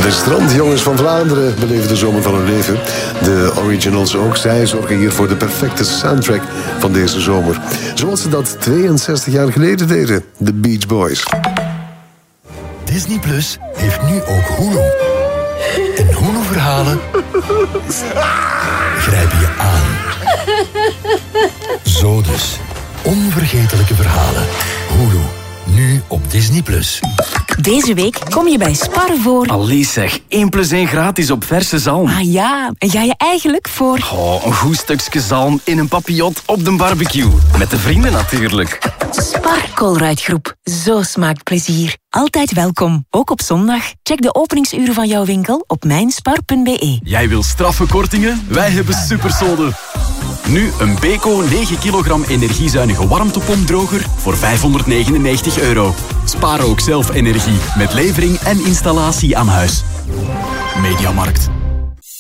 De strandjongens van Vlaanderen beleven de zomer van hun leven. De originals ook. Zij zorgen hier voor de perfecte soundtrack van deze zomer. Zoals ze dat 62 jaar geleden deden. De Beach Boys. Disney Plus heeft nu ook Hulu. En Hulu-verhalen grijpen je aan. Zo dus. Onvergetelijke verhalen. Hulu. Nu op Disney Plus. Deze week kom je bij Spar voor... Allee zeg, 1+1 gratis op verse zalm. Ah ja, en ga je eigenlijk voor... Oh, een goed stukje zalm in een papillot op de barbecue. Met de vrienden natuurlijk. Spar Colruyt-groep. Zo smaakt plezier. Altijd welkom, ook op zondag. Check de openingsuren van jouw winkel op mijnspar.be. Jij wil straffe kortingen? Wij hebben supersolden. Nu een Beko 9 kilogram energiezuinige warmtepompdroger voor €599. Spaar ook zelf energie met levering en installatie aan huis. Mediamarkt.